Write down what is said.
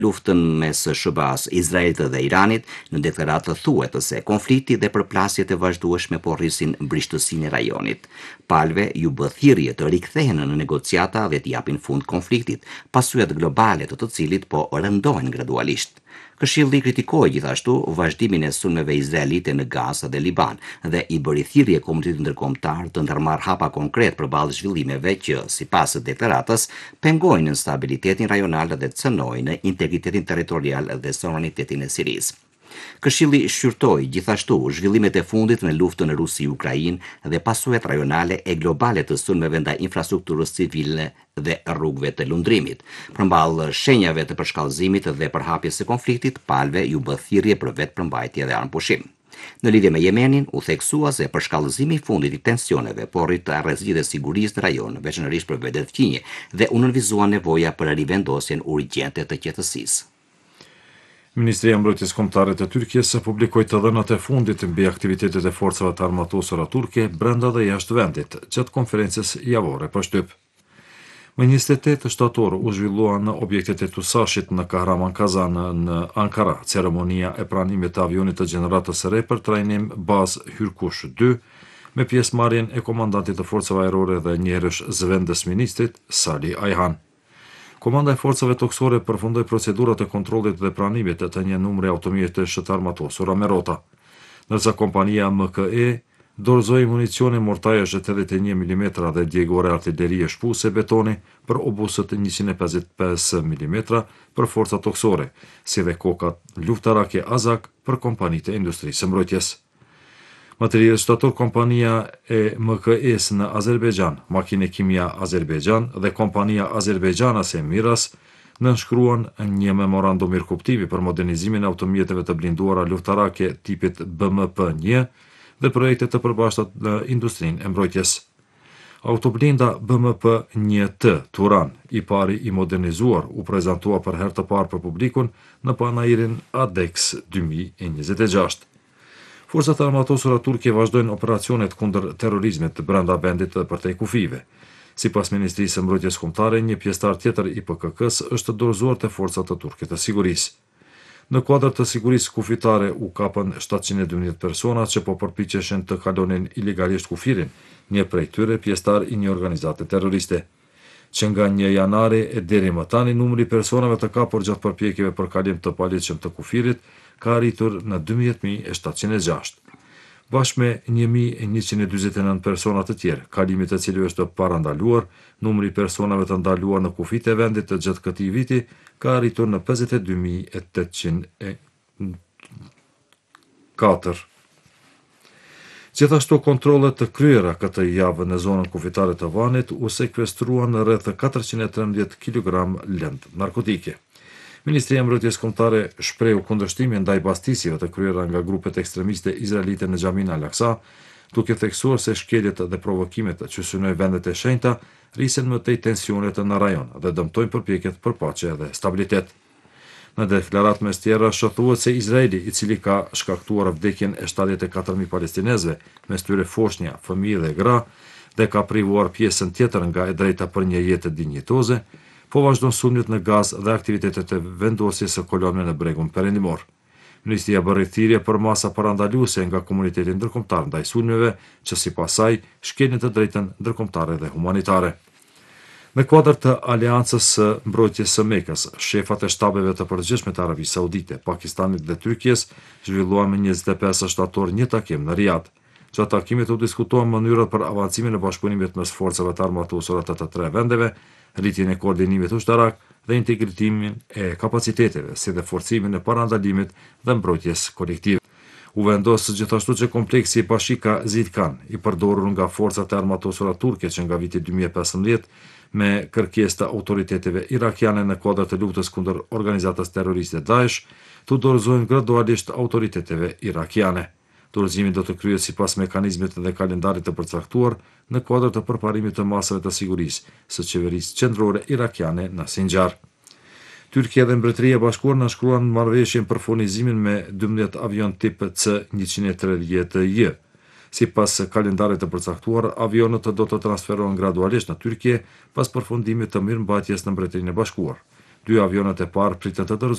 luftën mes SBA-s, Izraelit dhe Iranit, në deklaratë thuhet se konflikti dhe përplasjet e vazhdueshme po rrisin mbrishtësinë e rajonit. Palëve ju bë thirrje të rikthehen në negociata dhe të japin fund konfliktit, pasojat globale të cilit po rëndohen gradualisht. Këshilli kritikoi gjithashtu vazhdimin e sulmeve izraelite në Gazë dhe Liban dhe i bëri thirrje komunitetit ndërkombëtar të ndërmarrë hapa konkret përballë zhvillimeve që, sipas deklaratës, pengojnë stabilitetin rajonal dhe cënojnë integritetin territorial dhe sovranitetin e Sirisë. Këshilli shqyrtoi gjithashtu zhvillimet e fundit në luftën Rusi-Ukrainë dhe pasojat rajonale e globale të sulmeve ndaj infrastrukturës civile dhe rrugëve të lundrimit. Përmballë shenjave të përshkallëzimit dhe përhapjes së konfliktit, palëve ju bë thirrje për vetëpërmbajtje dhe armëpushim. Në lidhje me Jemenin, u theksua se përshkallëzimi i fundit i tensioneve po rrit rreziqet e sigurisë në rajon, veçanërisht për vedet fqinje, dhe u nënvizua nevoja për rivendosjen urgjente të qetësisë. Ministria e Mbrojtjes Kombëtare të Turqisë publikoi të dhënat e fundit mbi aktivitetet e forcave të armatosura turke brenda dhe jashtë vendit, gjatë konferencës javore për shtyp. Më 28 shtator u zhvillua në objektet e Tusashit në Kahraman-Kazan në Ankara ceremonia e pranimit të avionit të gjeneratës së re për trajnim bazë Hyrkush 2, me pjesëmarrjen e komandantit të forcave ajrore dhe njëherësh zëvendës ministrit Salih Ayhan. Komanda e forcave toksore përfundoi procedurat e kontrollit dhe pranimit të një numri automjete shëtarmatosura me rota, ndërsa kompania MKE dorëzoi municione mortaje 81 mm dhe djegore artillerie shpuse betoni për obusët 155 mm për forca toksore, si dhe kokat luftarake Azak për kompanitë e industrisë së mbrojtjes. Material shtator kompania e MKE-s në Azerbejxhan, Makine Kimia Azerbejxhan dhe kompania Azerbejxhanase Miras nënshkruan një memorandum mirëkuptimi për modernizimin e automjeteve të blinduara luftarake tipit BMP-1 dhe projekte të përbashkëta në industrinë e mbrojtjes. Autoblinda BMP-1T Turan, i pari i modernizuar, u prezantua për herë të parë për publikun në panairin ADEX 2026. Forcat armatosura turke vazhdojnë operacionet kundër terrorizmit brenda vendit dhe përtej kufive. Sipas Ministrisë së Mbrojtjes Kombëtare, një pjesëtar tjetër i PKK-s është dorëzuar te forcat të turke të sigurisë. Në kuadër të sigurisë kufitare u kapën 712 persona që po përpiqeshin të kalonin ilegalisht kufirin, një prej tyre pjesëtar i një organizate terroriste. Që nga 1 janari e deri më tani numri personave të kapur gjatë përpjekjeve për kalim të paligjshëm të kufirit ka arritur në 12.706. Bashkë me 1.129 persona të tjerë, kalimi të cilëve është parandaluar, numri personave të ndaluar në kufit e vendit të gjatë këtij viti ka arritur në 52.804. Gjithashtu kontrollet të kryera këtë javë në zonën kufitare të Vanit u sekvestruan rreth 413 kg lëndë narkotike. Ministria e Mbrojtjes Kombëtare shprehu kundërshtimin ndaj bastisive të kryera nga grupet ekstremiste izraelite në Xhamin al-Aqsa, duke theksuar se shkeljet dhe provokimet që synojnë vendet e shenjta rrisen më tej tensionet në rajon dhe dëmtojnë përpjekjet për paqe dhe stabilitet. Në deklaratë mes tjera shothuhet se Izraeli, i cili ka shkaktuar vdekjen e 74.000 palestinezëve, mes tyre foshnja, fëmijë dhe gra, dhe ka privuar pjesën tjetër nga e drejta për një jetë dinjitoze, po vazhdon sulmet në Gazë dhe aktivitetet e vendosjes së kolonëve në bregun perëndimor. Ministria bëri thirrje për masa parandaluese nga komuniteti ndërkombëtar ndaj sulmeve, që sipas saj shkelin të drejtën ndërkombëtare dhe humanitare. Në kuadër të Aleancës së Mbrojtjes së Mekës, shefat e shtabeve të përgjithshme të Arabisë Saudite, Pakistanit dhe Turqisë zhvilluan më 25 shtator një takim në Riyadh. Gjatë takimit u diskutuan mënyrat për avancimin e bashkëpunimit mes forcave të armatosura të tre vendeve, rritjen e koordinimit ushtarak dhe integritimin e kapaciteteve, si dhe forcimin e parandalimit dhe mbrojtjes kolektive. U vendos gjithashtu që kompleksi Bashika Zidkan, i përdorur nga forcat e armatosura turke që nga viti 2015, me kërkesë të autoriteteve irakiane në kuadër të luftës kundër organizatës terroriste Daesh, të dorëzohen gradualisht autoriteteve irakiane. Dorëzimi do të kryhet sipas mekanizmit dhe kalendarit të përcaktuar në kuadër të përparimit të masave të sigurisë së qeverisë qendrore irakiane në Sinjar. Turqia dhe Mbretëria e Bashkuar nënshkruan marrëveshjen për furnizimin me 12 avion tip C-130J. Sipas kalendarit të përcaktuar, avionët do të transferohen gradualisht në Turqi pas përfundimit të mirëmbajtjes në Mbretërinë e Bashkuar. 2 avionët e parë pritet të